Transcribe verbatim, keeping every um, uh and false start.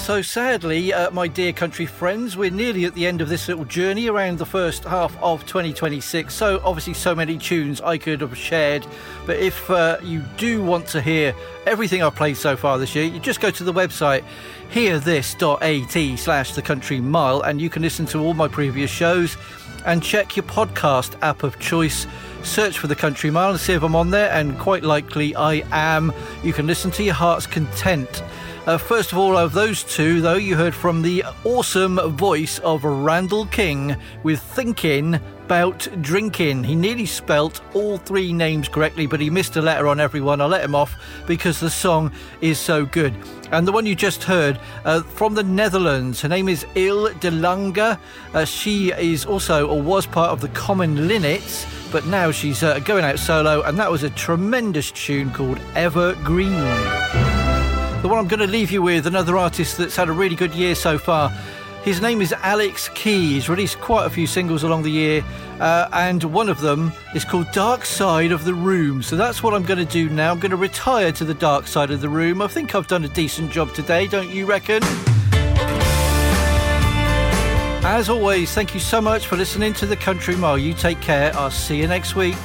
so sadly, uh, my dear country friends, we're nearly at the end of this little journey around the first half of twenty twenty-six. So obviously so many tunes I could have shared. But if uh, you do want to hear everything I've played so far this year, you just go to the website hearthis.at slash the country mile and you can listen to all my previous shows and check your podcast app of choice. Search for the Country Mile and see if I'm on there, and quite likely I am. You can listen to your heart's content. Uh, first of all, of those two, though, you heard from the awesome voice of Randall King with Thinking About Drinking. He nearly spelt all three names correctly, but he missed a letter on everyone. I let him off because the song is so good. And the one you just heard uh, from the Netherlands, her name is Il de Lange. Uh, she is also, or was part of the Common Linnets, but now she's uh, going out solo, and that was a tremendous tune called Evergreen. The one I'm going to leave you with, another artist that's had a really good year so far. His name is Alex Key. He's released quite a few singles along the year, uh, and one of them is called Dark Side of the Room. So that's what I'm going to do now. I'm going to retire to the dark side of the room. I think I've done a decent job today, don't you reckon? As always, thank you so much for listening to The Country Mile. You take care. I'll see you next week.